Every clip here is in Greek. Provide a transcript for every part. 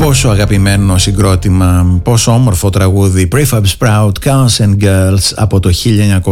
Πόσο αγαπημένο συγκρότημα, πόσο όμορφο τραγούδι. Prefab Sprout, Cows and Girls από το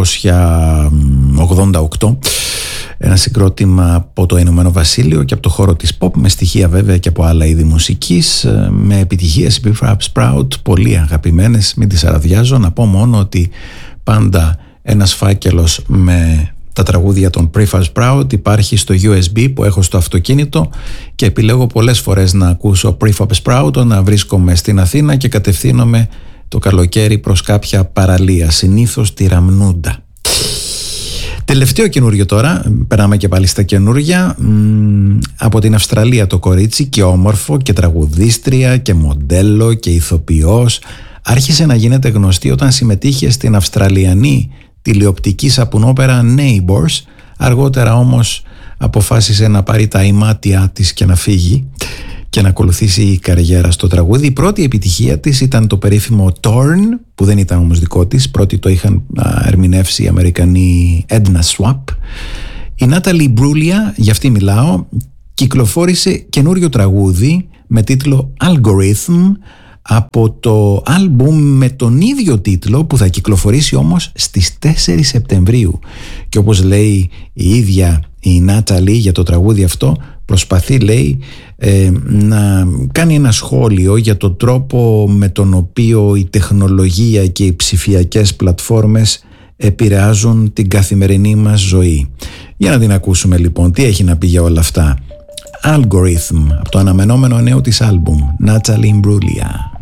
1988. Ένα συγκρότημα από το Ηνωμένο Βασίλειο και από το χώρο της pop, με στοιχεία βέβαια και από άλλα είδη μουσικής, με επιτυχίες. Prefab Sprout, πολύ αγαπημένες, μην τις αραδιάζω. Να πω μόνο ότι πάντα ένας φάκελος με τα τραγούδια των Prefab Sprout υπάρχει στο USB που έχω στο αυτοκίνητο και επιλέγω πολλές φορές να ακούσω Prefab Sprout, να βρίσκομαι στην Αθήνα και κατευθύνομαι το καλοκαίρι προς κάποια παραλία, συνήθως τη Ραμνούντα. Τελευταίο καινούριο τώρα, περάμε και πάλι στα καινούρια. Από την Αυστραλία το κορίτσι, και όμορφο και τραγουδίστρια και μοντέλο και ηθοποιός, άρχισε να γίνεται γνωστή όταν συμμετείχε στην αυστραλιανή τηλεοπτική σαπουνόπερα Neighbours. Αργότερα όμως αποφάσισε να πάρει τα ημάτια της και να φύγει και να ακολουθήσει η καριέρα στο τραγούδι. Η πρώτη επιτυχία της ήταν το περίφημο Torn, που δεν ήταν όμως δικό της. Πρώτη το είχαν ερμηνεύσει οι Αμερικανοί Edna Swap. Η Natalie Imbruglia, για αυτή μιλάω, κυκλοφόρησε καινούριο τραγούδι με τίτλο Algorithm από το άλμπουμ με τον ίδιο τίτλο, που θα κυκλοφορήσει όμως στις 4 Σεπτεμβρίου. Και όπως λέει η ίδια η Natalie για το τραγούδι αυτό, προσπαθεί, λέει, να κάνει ένα σχόλιο για τον τρόπο με τον οποίο η τεχνολογία και οι ψηφιακές πλατφόρμες επηρεάζουν την καθημερινή μας ζωή. Για να την ακούσουμε λοιπόν, τι έχει να πει για όλα αυτά. Algorithm, από το αναμενόμενο νέο της άλμπουμ, Natalie Imbruglia.